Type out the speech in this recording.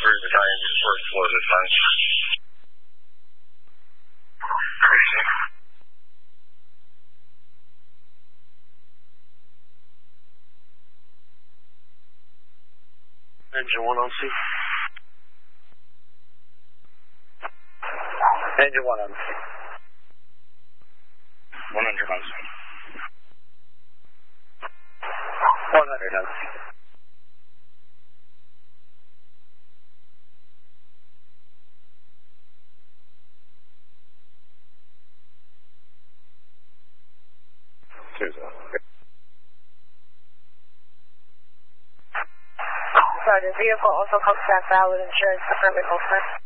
Cruise Battalion to the first floor this time. Engine 1 on C. Engine 1 on C. 100 on C. 100 on C. Sergeant, vehicle also comes back valid insurance, affirmative, full